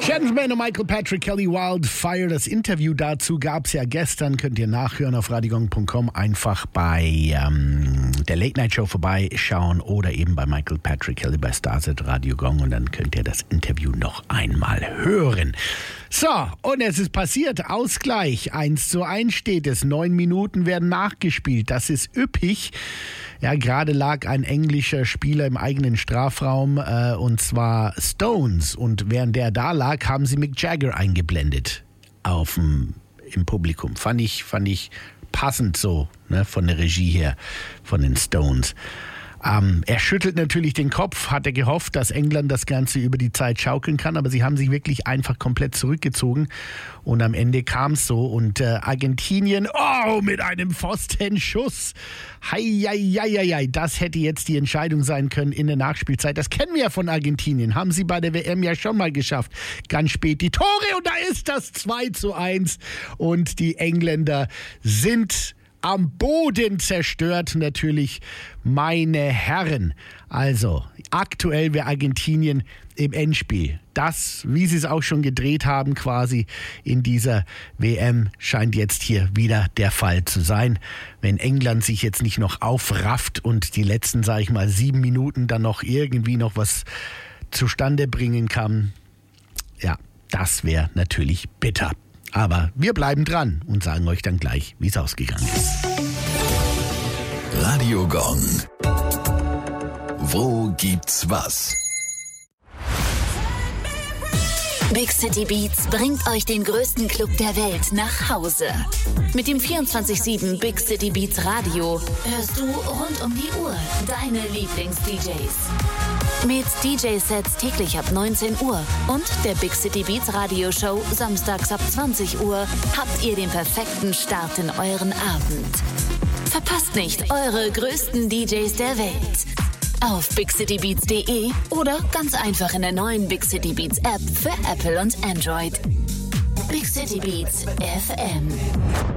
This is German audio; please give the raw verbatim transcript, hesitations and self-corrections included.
Gentleman und Michael Patrick Kelly Wildfire. Das Interview dazu gab es ja gestern. Könnt ihr nachhören auf radiogong punkt com. Einfach bei ähm, der Late Night Show vorbeischauen oder eben bei Michael Patrick Kelly bei Starset Radio Gong. Und dann könnt ihr das Interview noch einmal hören. So, und es ist passiert. Ausgleich. eins zu eins steht es. Neun Minuten werden nachgespielt. Das ist üppig. Ja, gerade lag ein englischer Spieler im eigenen Strafraum, äh, und zwar Stones. Und während der da lag, haben sie Mick Jagger eingeblendet aufm, im Publikum. Fand ich, fand ich passend so, ne, von der Regie her, von den Stones. Ähm, er schüttelt natürlich den Kopf, hat er gehofft, dass England das Ganze über die Zeit schaukeln kann, aber sie haben sich wirklich einfach komplett zurückgezogen und am Ende kam es so und äh, Argentinien, oh, mit einem Pfostenschuss, heieieiei, das hätte jetzt die Entscheidung sein können in der Nachspielzeit. Das kennen wir ja von Argentinien, haben sie bei der W M ja schon mal geschafft, ganz spät die Tore und da ist das zwei zu eins und die Engländer sind am Boden zerstört, natürlich, meine Herren. Also, aktuell wäre Argentinien im Endspiel. Das, wie sie es auch schon gedreht haben, quasi in dieser W M, scheint jetzt hier wieder der Fall zu sein. Wenn England sich jetzt nicht noch aufrafft und die letzten, sage ich mal, sieben Minuten dann noch irgendwie noch was zustande bringen kann, ja, das wäre natürlich bitter. Aber wir bleiben dran und sagen euch dann gleich, wie es ausgegangen ist. Radio Gong. Wo gibt's was? Big City Beats bringt euch den größten Club der Welt nach Hause. Mit dem vierundzwanzig sieben Big City Beats Radio hörst du rund um die Uhr deine Lieblings-D Js. Mit D J-Sets täglich ab neunzehn Uhr und der Big City Beats Radioshow samstags ab zwanzig Uhr habt ihr den perfekten Start in euren Abend. Verpasst nicht eure größten D Js der Welt. Auf big city beats punkt de oder ganz einfach in der neuen Big City Beats App für Apple und Android. Big City Beats F M.